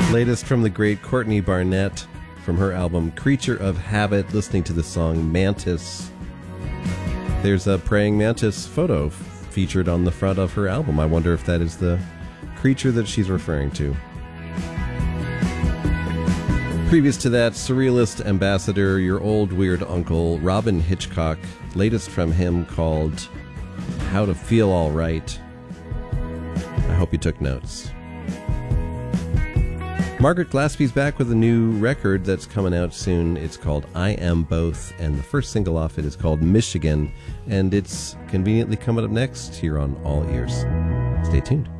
Latest from the great Courtney Barnett from her album Creature of Habit, listening to the song Mantis. There's a praying mantis photo featured on the front of her album. I wonder if that is the creature that she's referring to. Previous to that, Surrealist Ambassador, Your Old Weird Uncle, Robin Hitchcock. Latest from him called How to Feel All Right. I hope you took notes. Margaret Glaspie's back with a new record that's coming out soon. It's called I Am Both, and the first single off it is called Michigan, and it's conveniently coming up next here on All Ears. Stay tuned.